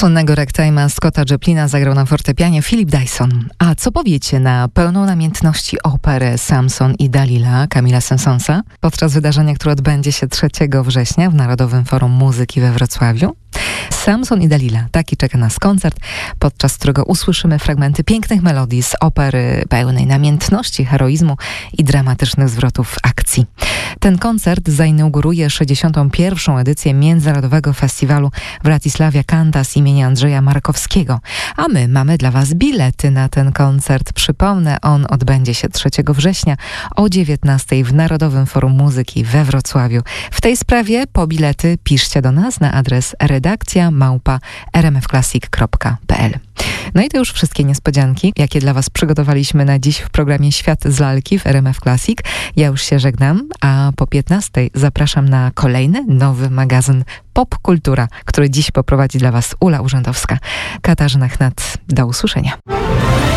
Słynnego ragtime'a Scotta Joplina zagrał na fortepianie Philip Dyson. A co powiecie na pełną namiętności operę Samson i Dalila Camille'a Saint-Saënsa podczas wydarzenia, które odbędzie się 3 września w Narodowym Forum Muzyki we Wrocławiu? Samson i Dalila, taki czeka nas koncert, podczas którego usłyszymy fragmenty pięknych melodii z opery pełnej namiętności, heroizmu i dramatycznych zwrotów akcji. Ten koncert zainauguruje 61. edycję Międzynarodowego Festiwalu Wratysławia Cantas imienia Andrzeja Markowskiego. A my mamy dla Was bilety na ten koncert. Przypomnę, on odbędzie się 3 września o 19:00 w Narodowym Forum Muzyki we Wrocławiu. W tej sprawie po bilety piszcie do nas na adres redakcja@rmfclassic.pl. No i to już wszystkie niespodzianki, jakie dla Was przygotowaliśmy na dziś w programie Świat z lalki w RMF Classic. Ja już się żegnam, a po 15:00 zapraszam na kolejny, nowy magazyn Pop Kultura, który dziś poprowadzi dla Was Ula Urzędowska. Katarzyna Chnat, do usłyszenia.